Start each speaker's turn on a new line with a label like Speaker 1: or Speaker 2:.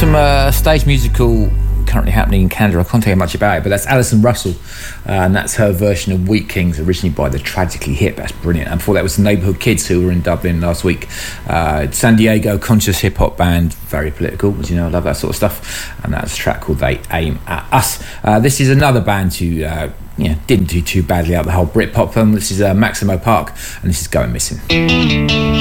Speaker 1: From a stage musical currently happening in Canada. I can't tell you much about it, but that's Alison Russell, and that's her version of Wheat Kings, originally by the Tragically Hip. That's brilliant. And before that was the Neighbourhood Kids, who were in Dublin last week. San Diego conscious hip hop band, very political, as you know, I love that sort of stuff. And that's a track called They Aim at Us. This is another band who didn't do too badly out the whole Britpop film. This is Maximo Park, and this is Going Missing.